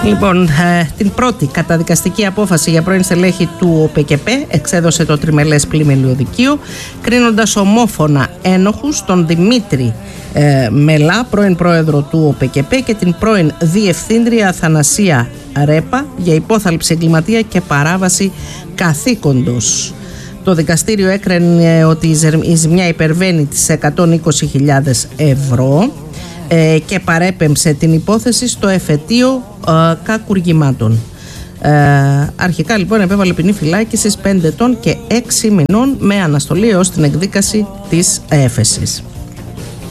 Λοιπόν, την πρώτη καταδικαστική απόφαση για πρώην στελέχη του ΟΠΚΠ εξέδωσε το Τριμελές Πλημελιωδικείο, κρίνοντας ομόφωνα ένοχους τον Δημήτρη Μελά, πρώην πρόεδρο του ΟΠΚΠ, και την πρώην διευθύντρια Αθανασία Ρέπα για υπόθαλψη εγκληματία και παράβαση καθήκοντος. Το δικαστήριο έκρινε ότι η ζημιά υπερβαίνει τις 120.000 ευρώ και παρέπεμψε την υπόθεση στο εφετείο κακουργημάτων. Αρχικά λοιπόν επέβαλε ποινή φυλάκισης 5 ετών και 6 μηνών με αναστολή έως την εκδίκαση της έφεσης.